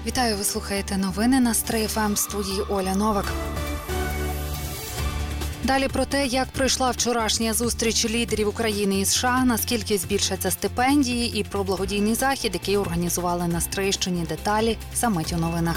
Вітаю, ви слухаєте новини на Стрий ФМ, в студії Оля Новак. Далі про те, як пройшла вчорашня зустріч лідерів України і США, наскільки збільшаться стипендії і про благодійний захід, який організували на Стрийщині. Деталі за мить у новинах.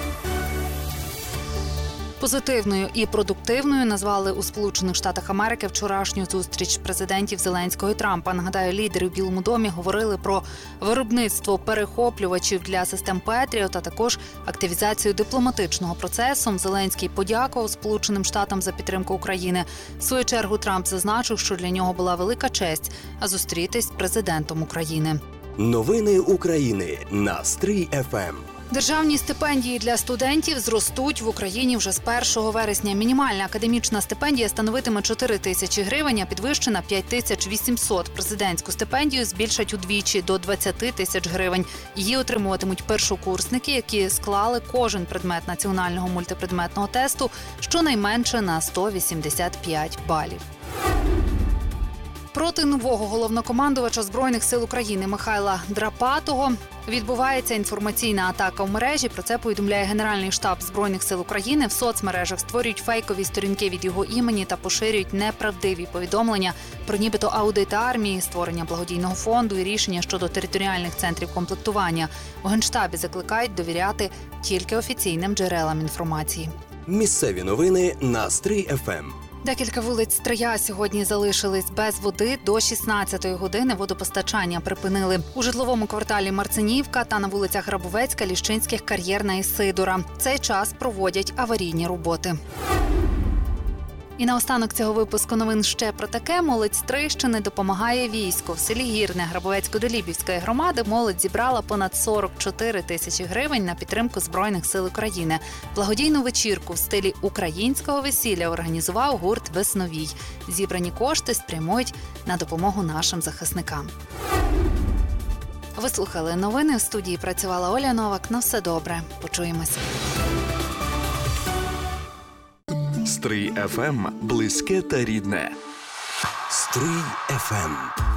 Позитивною і продуктивною назвали у Сполучених Штатах Америки вчорашню зустріч президентів Зеленського і Трампа. Нагадаю, лідери у Білому домі говорили про виробництво перехоплювачів для систем Петріот, а також активізацію дипломатичного процесу. Зеленський подякував Сполученим Штатам за підтримку України. В свою чергу Трамп зазначив, що для нього була велика честь зустрітись з президентом України. Новини України на Стрий ФМ. Державні стипендії для студентів зростуть в Україні вже з 1 вересня. Мінімальна академічна стипендія становитиме 4 тисячі гривень, а підвищена – 5800. Президентську стипендію збільшать удвічі – до 20 тисяч гривень. Її отримуватимуть першокурсники, які склали кожен предмет національного мультипредметного тесту щонайменше на 185 балів. Проти нового головнокомандувача Збройних сил України Михайла Драпатого відбувається інформаційна атака в мережі. Про це повідомляє Генеральний штаб Збройних сил України. В соцмережах створюють фейкові сторінки від його імені та поширюють неправдиві повідомлення про нібито аудит армії, створення благодійного фонду і рішення щодо територіальних центрів комплектування. У Генштабі закликають довіряти тільки офіційним джерелам інформації. Місцеві новини на Стрий ФМ. Декілька вулиць Стрия сьогодні залишились без води. До 16-ї години водопостачання припинили у житловому кварталі Марцинівка та на вулицях Грабовецька, Ліщинських, Кар'єрна і Сидора. В цей час проводять аварійні роботи. І наостанок цього випуску новин ще про таке. Молодь Стрийщини допомагає війську. В селі Гірне Грабовецько-Долібівської громади молодь зібрала понад 44 тисячі гривень на підтримку Збройних сил України. Благодійну вечірку в стилі українського весілля організував гурт «Весновій». Зібрані кошти спрямують на допомогу нашим захисникам. Ви слухали новини. В студії працювала Оля Новак. На все добре. Почуємося. Стрий ФМ – близьке та рідне. Стрий ФМ.